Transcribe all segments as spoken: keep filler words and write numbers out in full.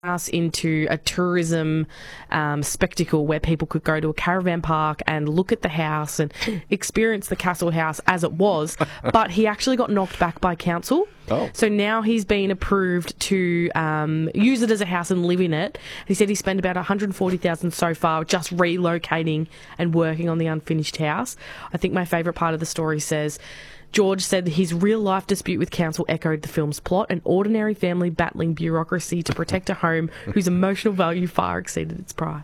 house into a tourism um, spectacle where people could go to a caravan park and look at the house and experience the castle house as it was. But he actually got knocked back by council. Oh. So now he's been approved to um, use it as a house and live in it. He said he spent about one hundred forty thousand dollars so far just relocating and working on the unfinished house. I think my favourite part of the story says, George said his real-life dispute with council echoed the film's plot, an ordinary family battling bureaucracy to protect a home whose emotional value far exceeded its price.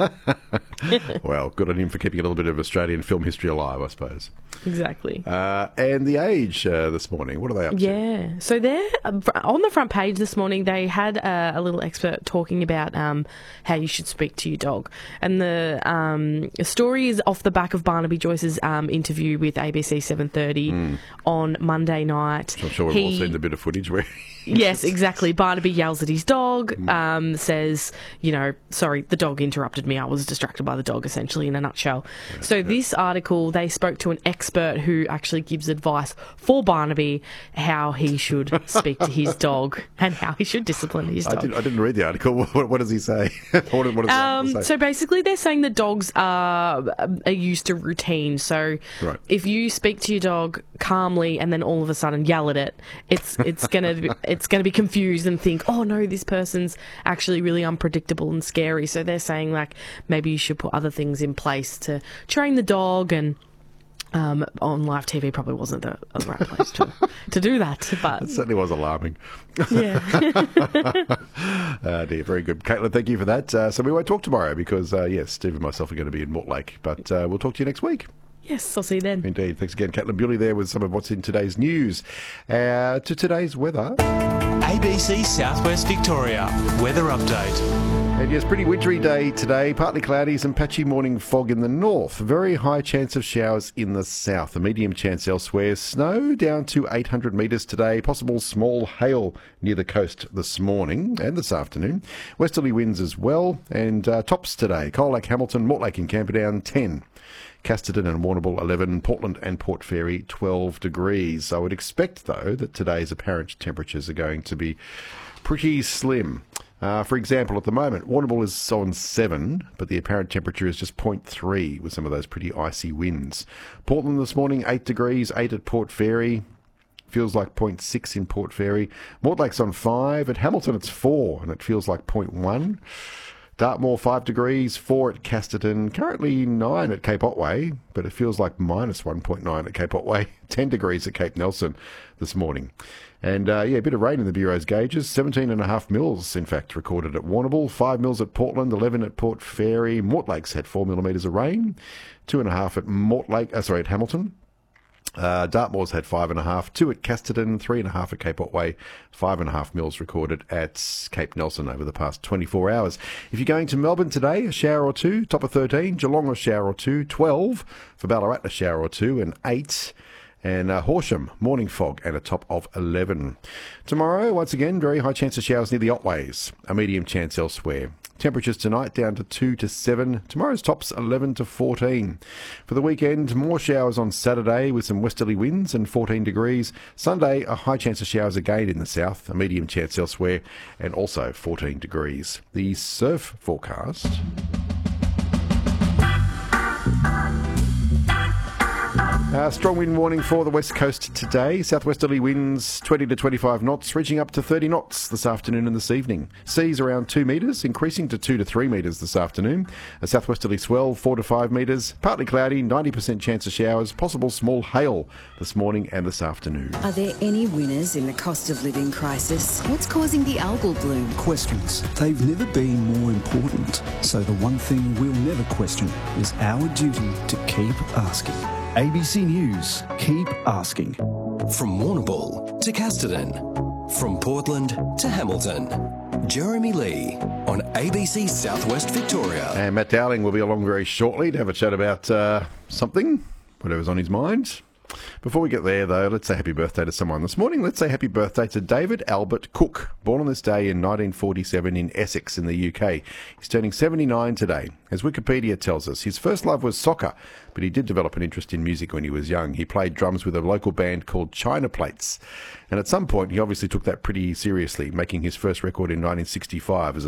Well, good on him for keeping a little bit of Australian film history alive, I suppose. Exactly. Uh, and The Age uh, this morning, what are they up to? Yeah. So they're um, fr- on the front page this morning, they had uh, a little expert talking about um, how you should speak to your dog. And the um, story is off the back of Barnaby Joyce's um, interview with A B C seven thirty mm. on Monday night. I'm sure we've he, all seen the bit of footage where... Yes, exactly. Barnaby yells at his dog, um, says, you know, sorry, the dog interrupted me. I was distracted by the dog, essentially, in a nutshell. Yeah, so yeah. This article, they spoke to an expert who actually gives advice for Barnaby how he should speak to his dog and how he should discipline his dog. I, did, I didn't read the article. What, what does he say? what, what does um, say? So basically, they're saying that dogs are, are used to routine. So right. if you speak to your dog calmly and then all of a sudden yell at it, it's it's gonna be, it's going to be confused and think, oh no, this person's actually really unpredictable and scary. So they're saying, like, maybe you should put other things in place to train the dog, and um, on live T V probably wasn't the, the right place to, to do that. But it certainly was alarming. Yeah. uh, dear, very good. Caitlin, thank you for that. Uh, so we won't talk tomorrow because, uh, yes, Steve and myself are going to be in Mortlake, but uh, we'll talk to you next week. Yes, I'll see you then. Indeed. Thanks again, Caitlin Bewley there with some of what's in today's news. Uh, to today's weather. A B C Southwest Victoria weather update. And yes, pretty wintry day today. Partly cloudy, some patchy morning fog in the north. Very high chance of showers in the south. A medium chance elsewhere. Snow down to eight hundred metres today. Possible small hail near the coast this morning and this afternoon. Westerly winds as well. And uh, tops today. Coal Lake, Hamilton, Mortlake and Camperdown, ten. Casterton and Warrnambool, eleven. Portland and Port Fairy, twelve degrees. I would expect, though, that today's apparent temperatures are going to be pretty slim. Uh, for example, at the moment, Warrnambool is on seven, but the apparent temperature is just zero point three with some of those pretty icy winds. Portland this morning, eight degrees, eight at Port Fairy. Feels like zero point six in Port Fairy. Mortlake's on five. At Hamilton, it's four, and it feels like zero point one. Dartmoor, five degrees, four at Casterton, currently nine at Cape Otway, but it feels like minus one point nine at Cape Otway, ten degrees at Cape Nelson this morning. And, uh, yeah, a bit of rain in the Bureau's gauges, seventeen and a half mils, in fact, recorded at Warrnambool, five mils at Portland, eleven at Port Fairy. Mortlake's had four millimetres of rain, two and a half at Mortlake, uh, sorry, at Hamilton. Uh, Dartmoor's had five and a half, two at Casterton, three and a half at Cape Otway, five and a half mils recorded at Cape Nelson over the past twenty-four hours. If you're going to Melbourne today, a shower or two, top of thirteen, Geelong a shower or two, twelve, for Ballarat a shower or two, and eight. And uh, Horsham, morning fog and a top of eleven. Tomorrow, once again, very high chance of showers near the Otways, a medium chance elsewhere. Temperatures tonight down to two to seven. Tomorrow's tops eleven to fourteen. For the weekend, more showers on Saturday with some westerly winds and fourteen degrees. Sunday, a high chance of showers again in the south, a medium chance elsewhere, and also fourteen degrees. The surf forecast. Uh, strong wind warning for the west coast today. Southwesterly winds twenty to twenty-five knots, reaching up to thirty knots this afternoon and this evening. Seas around two metres, increasing to two to three metres this afternoon. A southwesterly swell four to five metres. Partly cloudy, ninety percent chance of showers. Possible small hail this morning and this afternoon. Are there any winners in the cost of living crisis? What's causing the algal bloom? Questions. They've never been more important. So the one thing we'll never question is our duty to keep asking. A B C News, keep asking. From Warrnambool to Casterton, from Portland to Hamilton, Jeremy Lee on A B C Southwest Victoria. And Matt Dowling will be along very shortly to have a chat about uh, something, whatever's on his mind. Before we get there, though, let's say happy birthday to someone this morning. Let's say happy birthday to David Albert Cook, born on this day in nineteen forty-seven in Essex in the U K. He's turning seventy-nine today. As Wikipedia tells us, his first love was soccer, but he did develop an interest in music when he was young. He played drums with a local band called China Plates. And at some point, he obviously took that pretty seriously, making his first record in nineteen sixty-five as a